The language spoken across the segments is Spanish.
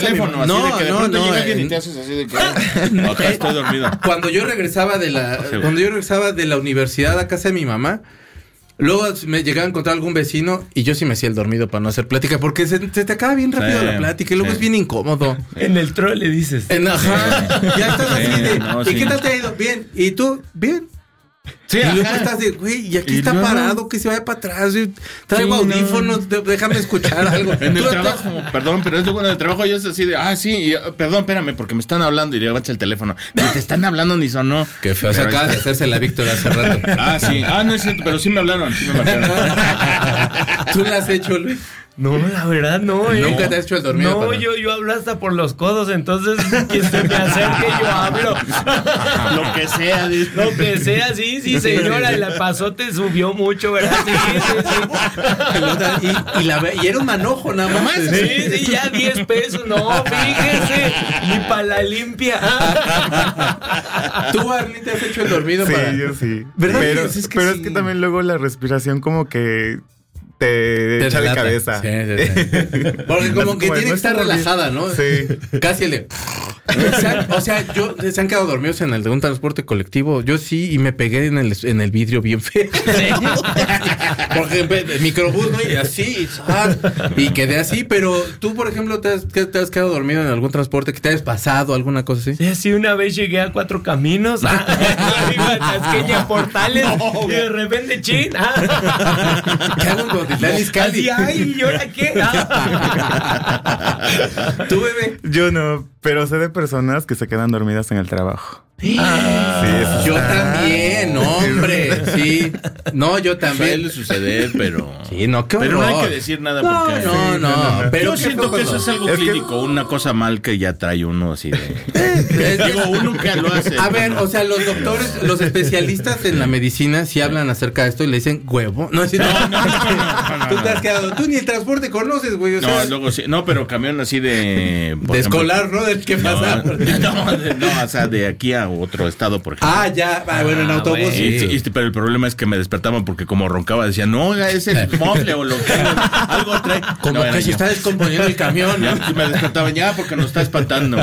teléfono, no, así de que de no, pronto no, llega alguien y te haces así de que acá estoy dormido. Cuando yo regresaba de la universidad a casa de mi mamá, luego me llegaba a encontrar algún vecino y yo sí me hacía el dormido para no hacer plática, porque se te acaba bien rápido la plática y luego es bien incómodo. En el troll le dices. Ajá, ya estás así de, no, ¿y qué tal te ha ido? Bien, ¿y tú? Bien. Sí, y luego ajá. estás de, güey, y aquí Y está luego, parado, que se vaya para atrás. Traigo audífonos, déjame escuchar algo. En el Tú trabajo, perdón, pero es luego en el trabajo yo es así de, sí, y, perdón, espérame, porque me están hablando y le avanza el teléfono. Ni te están hablando ni sonó. Qué feo, se acaba de hacerse la Víctora hace rato. Sí, no es cierto, pero sí me hablaron, sí me marcaron. ¿Tú la has hecho, Luis? No, la verdad no, ¿Nunca te has hecho el dormido? No, yo hablo hasta por los codos, entonces que se me acerque yo hablo. Lo que sea, dice. Lo que sea, sí, señora, la pasote subió mucho, ¿verdad? Sí. Y era un manojo nada más. Sí, ya 10 pesos, no, fíjese, ni para la limpia. ¿Tú, Arly, te has hecho el dormido? Sí, yo sí. ¿Verdad? Pero Es que pero sí. es que también luego la respiración como que te echa de relata. cabeza. Sí. Porque como que tiene que estar relajada, ¿no? Sí. Casi o sea, se han quedado dormidos en el de un transporte colectivo. Yo sí, y me pegué en el vidrio bien feo. Porque el microbús, ¿no? Y así, y quedé así. Pero tú, por ejemplo, ¿te has quedado dormido en algún transporte? ¿Que te hayas pasado alguna cosa así? Sí, una vez llegué a 4 Caminos, arriba de Tasqueña, Portales, y de repente, chin. ¿Qué hago en Cuautitlán Izcalli? Ay, ¿y ahora qué? ¿Tú, bebé? Yo no, pero sé de personas que se quedan dormidas en el trabajo. Sí, yo también, hombre. Sí. No, yo también. Suele suceder, pero. Sí, no, qué horror. Pero no hay que decir nada porque. No. Pero yo siento que eso es algo clínico, una cosa mal que ya trae uno así de. Digo, uno nunca lo hace. A ver, o sea, los doctores, los especialistas en la medicina sí hablan acerca de esto y le dicen huevo. No, es decir, no. Tú te has quedado, tú ni el transporte conoces, güey. O sea, luego sí. No, pero camión así de. De escolar, ¿no? Del que pasa. No, o sea, de aquí a otro estado, por ejemplo. Ya. Bueno, en autobús. Sí. Pero el problema es que me despertaban porque como roncaba decía, no, es el mofle o lo que algo trae. Como que se está descomponiendo el camión, ¿no? Ya, me despertaban ya porque nos está espantando.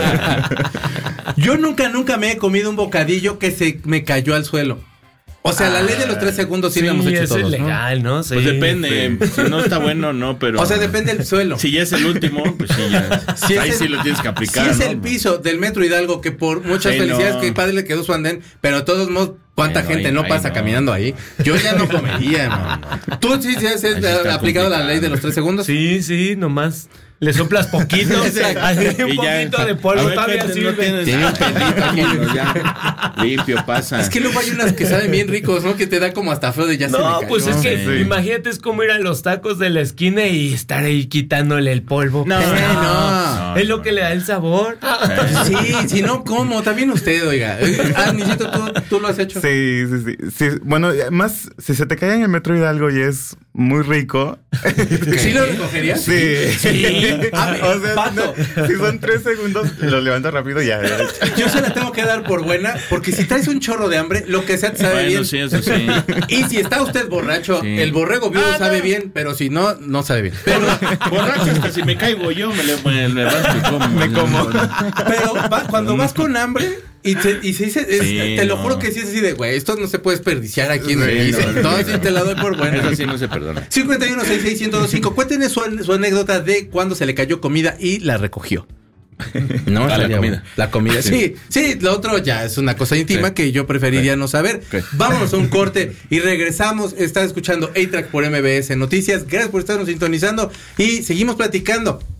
Yo nunca me he comido un bocadillo que se me cayó al suelo. O sea, la ley de los 3 segundos sí la hemos hecho eso todos, es legal, ¿no? Sí, pues depende, si no está bueno, no, pero... O sea, depende del suelo. Si ya es el último, pues sí, ya. Ahí sí lo tienes que aplicar, Si es ¿no? el piso del Metro Hidalgo, que por muchas felicidades que padre le quedó su andén, pero de todos modos, ¿cuánta gente no pasa caminando ahí? Yo ya no comería, no. ¿Tú sí has aplicado la ley de los 3 segundos? Sí, nomás le soplas poquito, un poquito de polvo, todavía sirve. Tiene un pedito aquí. Ya, limpio, pasa. Es que luego hay unas que saben bien ricos, ¿no? Que te da como hasta feo de ya se me No, cayó. pues es que imagínate, es como ir a los tacos de la esquina y estar ahí quitándole el polvo. No. Es lo que le da el sabor. Sí, si no, ¿cómo? También usted, oiga. Niñito, ¿tú lo has hecho? Sí. Bueno, más, si se te cae en el Metro Hidalgo y es muy rico. ¿Sí lo recogerías? Sí. O sea, Pato. si son 3 segundos, lo levanto rápido y ya. Yo se la tengo que dar por buena, porque si traes un chorro de hambre, lo que sea te sabe bien. Sí, eso sí. Y si está usted borracho, el borrego viudo sabe bien, pero si no, no sabe bien. Pero borracho es que si me caigo yo, me levanto y como. Me como. Pero cuando vas con hambre y se dice, te lo juro que sí es así de, güey, esto no se puede desperdiciar aquí en el piso. No, sí te la doy por buena. Eso sí no se perdona. 51661025. Cuéntenos su anécdota de cuando se le cayó comida y la recogió. No, la comida. La comida. Sí, lo otro ya es una cosa íntima que yo preferiría no saber. Vámonos a un corte y regresamos. Está escuchando A-Track por MBS Noticias. Gracias por estarnos sintonizando y seguimos platicando